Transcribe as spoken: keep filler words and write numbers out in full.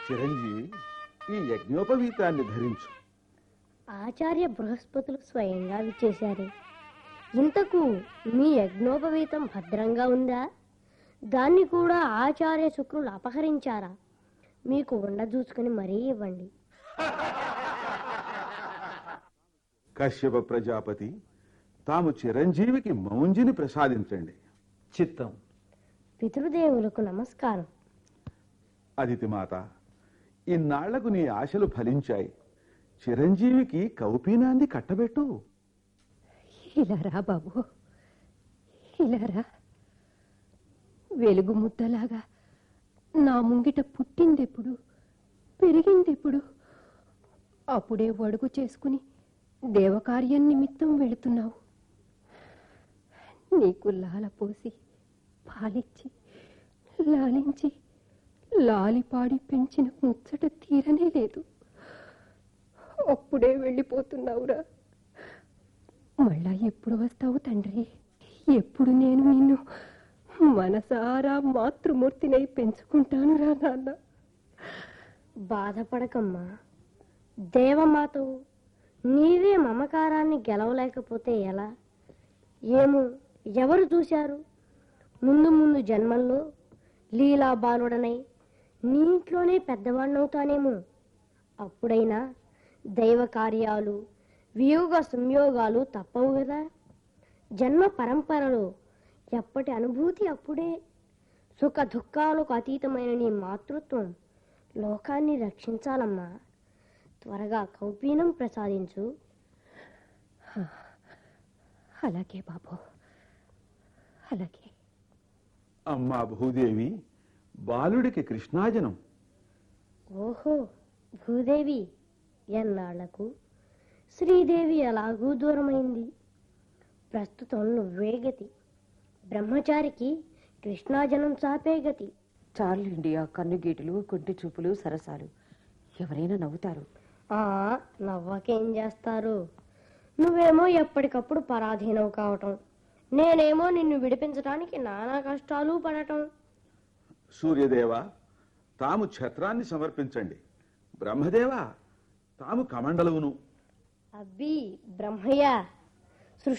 చిరంజీవి, ఈ యజ్ఞోపవీతాన్ని ధరించు. ఆచార్య బృహస్పతులు స్వయంగా విచ్చేశారే. ఇంతకు మీ యజ్ఞోపవీతం భద్రంగా ఉందా? దాన్ని కూడా ఆచార్య శుక్రులు అపహరించారా? మీకు ఉండదూసుకుని మరీ ఇవ్వండి. కశ్యప ప్రజాపతి, తాము చిరంజీవికి మౌంజిని ప్రసాదించండి. చిత్తం. పితృదేవులకు నమస్కారం. అదితి మాత, ఇన్నాళ్లకు నీ ఆశలు ఫలించాయి. చిరంజీవికి కౌపీనాన్ని కట్టబెట్టు. ఇలారా బాబు, ఇలారా. వెలుగు ముద్దలాగా నా ముంగిట పుట్టిందెప్పుడు, పెరిగిందెప్పుడు? అప్పుడే వడుగు చేసుకుని దేవకార్యం నిమిత్తం వెళుతున్నావు. నీకు లాల పోసి పాలిచ్చి లాలించి లాలిపాడి పెంచిన ముచ్చట తీరనే లేదు. అప్పుడే వెళ్ళిపోతున్నావురా. మళ్ళా ఎప్పుడు వస్తావు తండ్రి? ఎప్పుడు నేను నిన్ను మనసారా మాతృమూర్తినై పెంచుకుంటాను రా నాన్న. బాధపడకమ్మా. దేవమాతవు నీవే మమకారాన్ని గెలవలేకపోతే ఎలా? ఏమో, ఎవరు చూశారు? ముందు ముందు జన్మల్లో లీలా బాలుడనై నీ ఇంట్లోనే పెద్దవాడినవుతానేమో. అప్పుడైనా దైవ కార్యాలు, వియోగ సంయోగాలు తప్పవు కదా. జన్మ పరంపరలో ఎప్పటి అనుభూతి అప్పుడే. సుఖ దుఃఖాలకు అతీతమైన నీ మాతృత్వం లోకాన్ని రక్షించాలమ్మా. త్వరగా కౌపీనం ప్రసాదించు. అలాగే బాబు, అలాగే. అమ్మా భూదేవి, బాలుడికి కృష్ణాజనం. ఓహో భూదేవి, ఎన్నాళ్లకు శ్రీదేవి ఎలాగూ దూరమైంది. ప్రస్తుతం నువ్వే గతి. బ్రహ్మచారికి కృష్ణాజనం చాపే గతి. చాలండి ఆ కన్నుగీటులు, కొంటి చూపులు, సరసాలు. ఎవరైనా నవ్వుతారు. ఆ నవ్వకేం చేస్తారు? నువ్వేమో ఎప్పటికప్పుడు పరాధీనం కావటం, నేనేమో నిన్ను విడిపించడానికి నానా కష్టాలు పడటం. సూర్యదేవ, తాము ఛత్రాన్ని సమర్పించండి. బ్రహ్మదేవ, తాము కమండలువును. అబ్బి బ్రహ్మయ్య,